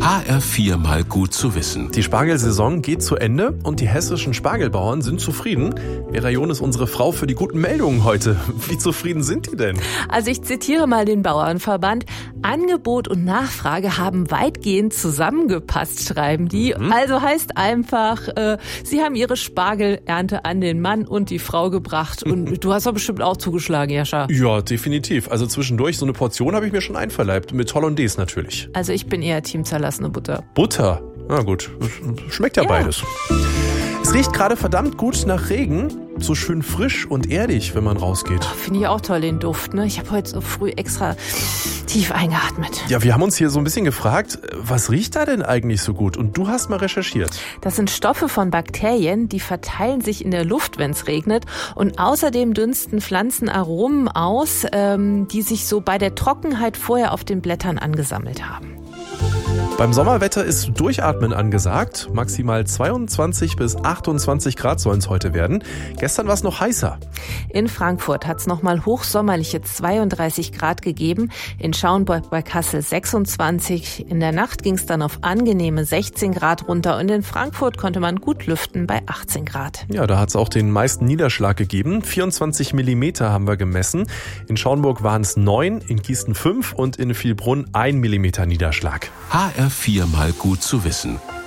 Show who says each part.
Speaker 1: HR4 mal gut zu wissen.
Speaker 2: Die Spargelsaison geht zu Ende und die hessischen Spargelbauern sind zufrieden. Vera John ist unsere Frau für die guten Meldungen heute. Wie zufrieden sind die denn?
Speaker 3: Also ich zitiere mal den Bauernverband. Angebot und Nachfrage haben weitgehend zusammengepasst, schreiben die. Also heißt einfach, sie haben ihre Spargelernte an den Mann und die Frau gebracht. Und du hast doch bestimmt auch zugeschlagen, Jascha.
Speaker 2: Ja, definitiv. Also zwischendurch so eine Portion habe ich mir schon einverleibt. Mit Hollandaise natürlich.
Speaker 3: Also ich bin eher Team zerlassene Butter.
Speaker 2: Butter? Na gut, schmeckt ja beides. Es riecht gerade verdammt gut nach Regen. So schön frisch und erdig, wenn man rausgeht.
Speaker 3: Finde ich auch toll, den Duft. Ne? Ich habe heute so früh extra tief eingeatmet.
Speaker 2: Ja, wir haben uns hier so ein bisschen gefragt, was riecht da denn eigentlich so gut? Und du hast mal recherchiert.
Speaker 3: Das sind Stoffe von Bakterien, die verteilen sich in der Luft, wenn es regnet. Und außerdem dünsten Pflanzenaromen aus, die sich so bei der Trockenheit vorher auf den Blättern angesammelt haben.
Speaker 2: Beim Sommerwetter ist Durchatmen angesagt. Maximal 22 bis 28 Grad sollen es heute werden. Gestern war es noch heißer.
Speaker 3: In Frankfurt hat es nochmal hochsommerliche 32 Grad gegeben. In Schauenburg bei Kassel 26. In der Nacht ging es dann auf angenehme 16 Grad runter. Und in Frankfurt konnte man gut lüften bei 18 Grad.
Speaker 2: Ja, da hat es auch den meisten Niederschlag gegeben. 24 Millimeter haben wir gemessen. In Schauenburg waren es 9, in Gießen 5 und in Vielbrunn 1 Millimeter Niederschlag.
Speaker 1: HR4 mal gut zu wissen.